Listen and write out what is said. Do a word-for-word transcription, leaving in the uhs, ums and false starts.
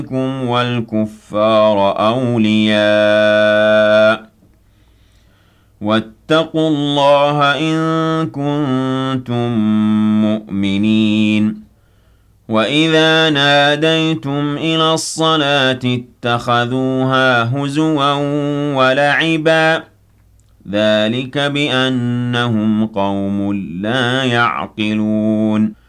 وَالْكُفَّارَ أَوْلِيَاءَ وَاتَّقُوا اللَّهَ إِن كُنتُم مُّؤْمِنِينَ وَإِذَا نَادَيْتُمْ إِلَى الصَّلَاةِ اتَّخَذُوهَا هُزُوًا وَلَعِبًا ذَلِكَ بِأَنَّهُمْ قَوْمٌ لَّا يَعْقِلُونَ